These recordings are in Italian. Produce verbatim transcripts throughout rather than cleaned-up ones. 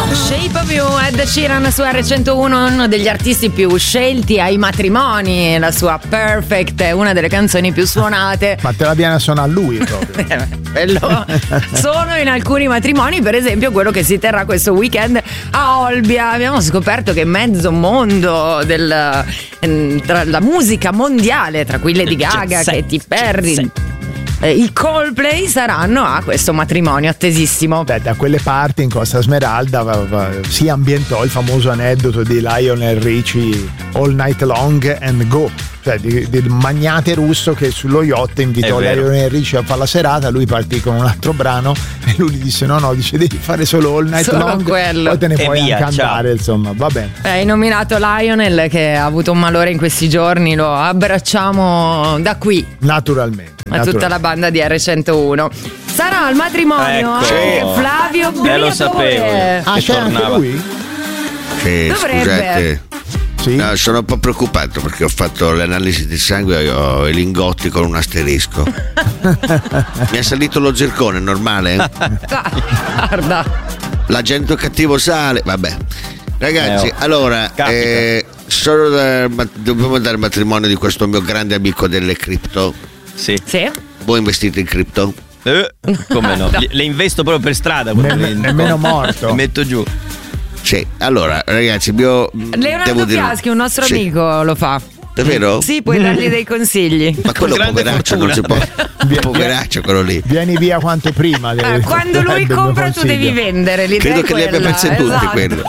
Shape of You, Ed Sheeran su R centouno, uno degli artisti più scelti ai matrimoni. La sua Perfect è una delle canzoni più suonate. Ma te la viene a suonare lui proprio. Bello. Sono in alcuni matrimoni, per esempio quello che si terrà questo weekend a Olbia. Abbiamo scoperto che mezzo mondo del, tra la musica mondiale, tra cui Lady Gaga, Katy Perry, Eh, i Coldplay saranno a questo matrimonio attesissimo. Beh, da quelle parti in Costa Smeralda va, va, si ambientò il famoso aneddoto di Lionel Richie All Night Long and Go, cioè di, del magnate russo che sullo yacht invitò Lionel Richie a fare la serata. Lui partì con un altro brano e lui gli disse no no, dice devi fare solo All Night solo Long, quello. poi te ne E puoi via, anche andare, insomma, va bene. Hai nominato Lionel che ha avuto un malore in questi giorni, lo abbracciamo da qui naturalmente a tutta la banda di R centouno. Sarà al matrimonio Ecco. anche Flavio Briatore. Eh, lo sapevo. Ah, che c'è tornava. anche lui? Sì, Dovrebbe. scusate. Sì? No, sono un po' preoccupato perché ho fatto l'analisi del sangue e ho i lingotti con un asterisco. Mi è salito lo zircone, normale? Guarda. L'agente cattivo sale, vabbè. Ragazzi, Eh, oh. allora, Capita. eh, sono da- ma- dobbiamo andare al matrimonio di questo mio grande amico delle cripto. Sì. Sì? Voi investite in cripto? Eh, come no? Le- Le investo proprio per strada. Ne- quelle- nemmeno morto. Le metto giù. Sì, allora, ragazzi, il mio Leonardo devo dire- Fiaschi, un nostro Sì. amico, lo fa. Davvero? Sì, puoi dargli dei consigli. Ma quello Con grande poveraccio non si può. Poveraccio quello lì. Vieni via quanto prima. Eh, quando lui compra tu devi vendere. L'idea Credo è che li abbia quella, perse tutti esatto. quello.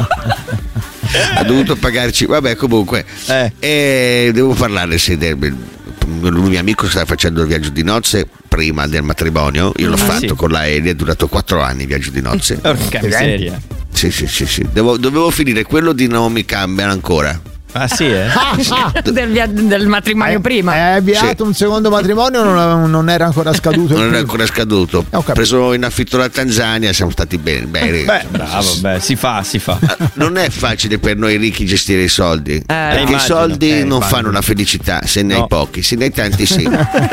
Ha dovuto pagarci. Vabbè, comunque. Eh. E devo parlare sì, del, il mio amico stava facendo il viaggio di nozze prima del matrimonio. Io l'ho Ah, fatto sì. con l'aereo, è durato quattro anni il viaggio di nozze. Porca miseria. Sì, sì, sì, sì. Devo- dovevo finire quello di Naomi Campbell ancora. Ah sì, eh? del, via- del matrimonio Eh, prima. È avviato un secondo matrimonio, non, non era ancora scaduto. il Non era primo. ancora scaduto. Ho capito. Ho preso in affitto la Tanzania, siamo stati bene. bene. Beh, bravo, beh, si fa, si fa. Non è facile per noi ricchi gestire i soldi, perché immagino. i soldi Eh, non immagino. fanno la felicità, se ne hai No. pochi, se ne hai tanti sì.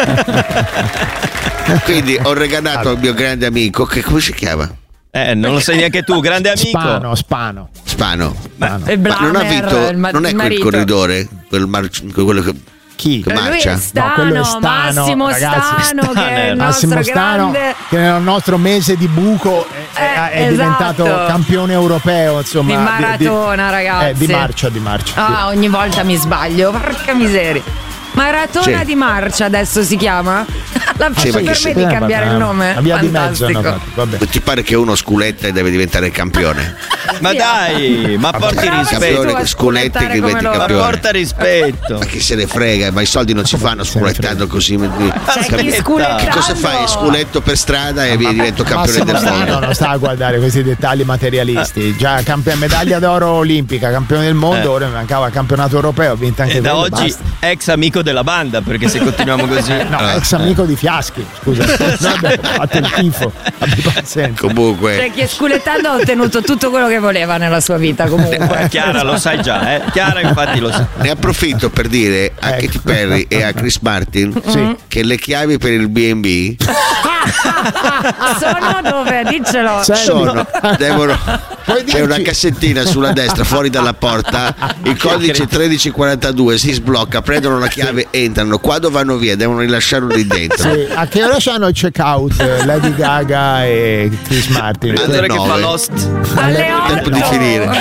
Quindi ho regalato al mio grande amico, che come si chiama? Eh, non lo sai neanche tu, grande amico. Spano, Spano. Spano. Spano. E Ma non ha Blamer, vinto, il ma- non è il quel marito. corridore, quel mar- quello che, Chi? che Eh, Lui è marcia. Stano, No, quello è Stano, Massimo ragazzi, Stano, che è il Massimo nostro Stano, grande che nel nostro mese di buco è, è- è Eh, diventato esatto. campione europeo, insomma, di maratona, di, ragazzi. eh, di marcia, di marcia. sì. Ah, ogni volta mi sbaglio, porca miseria. Maratona Sì. di marcia adesso si chiama? La faccio Sì, ma per che me sì. di Eh, cambiare ma- il nome. La via di mezzo hanno Fantastico. fatto, vabbè. Ti pare che uno sculetta e deve diventare campione? Ma dai, ma porti Brava rispetto. sei tu Campione, a sculetti che sculettare diventi come loro. Ma campione. porta rispetto. Ma chi se ne frega, ma i soldi non si fanno se ne sculettando così. C'è chi Capi- sculettando. Che cosa fai? Sculetto per strada e vi divento campione Massimo del Stano mondo. non sta a guardare questi dettagli materialisti. Già camp- medaglia d'oro olimpica, campione del mondo, Eh. ora mi mancava il campionato europeo, ha vinto anche E da quello, oggi basta. ex amico della banda, perché se continuiamo così. No, ex amico di Fiaschi, scusa. Noi abbiamo fatto il tifo. Abbi pazienza. Comunque, Cioè, chi è sculettando ha ottenuto tutto quello che voleva nella sua vita, comunque. Chiara lo sai già, eh? Chiara infatti lo sa. ne approfitto per dire a Ecco. Katy Perry e a Chris Martin Sì. che le chiavi per il B and B Sono dove? Diccelo. Senti, sono, devono, puoi c'è una dirci- cassettina sulla destra fuori dalla porta, il codice tredici quarantadue, si sblocca, prendono la chiave, entrano, quando vanno via devono rilasciarlo lì dentro. Sì, a che ora c'hanno il check out Lady Gaga e Chris Martin? Alle Allora che fa nove. Lost. Alle Tempo di otto. finire.